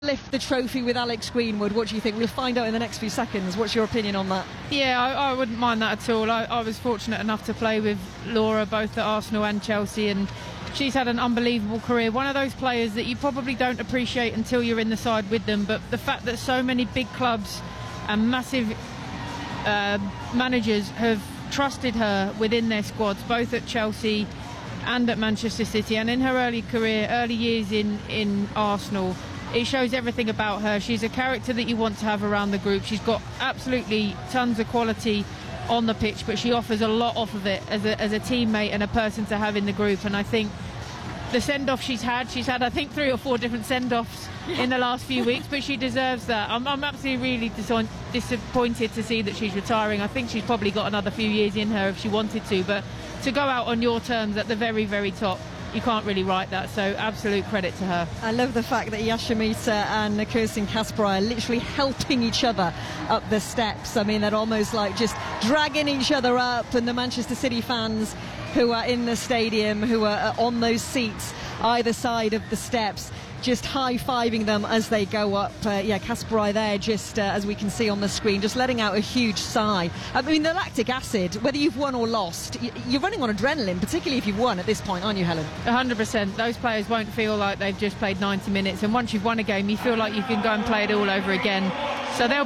lift the trophy with Alex Greenwood. What do you think? We'll find out in the next few seconds. What's your opinion on that? Yeah, I wouldn't mind that at all. I was fortunate enough to play with Laura both at Arsenal and Chelsea, and she's had an unbelievable career. One of those players that you probably don't appreciate until you're in the side with them, but the fact that so many big clubs and massive managers have trusted her within their squads, both at Chelsea and at Manchester City, and in her early years in Arsenal, it shows everything about her. She's a character that you want to have around the group. She's got absolutely tons of quality on the pitch, but she offers a lot off of it as a teammate and a person to have in the group. And I think the send-off she's had I think 3 or 4 different send-offs in the last few weeks, but she deserves that. I'm absolutely really disappointed to see that she's retiring. I think she's probably got another few years in her if she wanted to, but to go out on your terms at the very, very top, you can't really write that, so absolute credit to her. I love the fact that Jascha Mitter and Kirsten Kasper are literally helping each other up the steps. I mean, they're almost like just dragging each other up, and the Manchester City fans who are in the stadium, who are on those seats either side of the steps, just high-fiving them as they go up. Kasper there, just as we can see on the screen, just letting out a huge sigh. I mean, the lactic acid, whether you've won or lost, you're running on adrenaline, particularly if you've won at this point, aren't you, Helen? 100%. Those players won't feel like they've just played 90 minutes, and once you've won a game, you feel like you can go and play it all over again. So they'll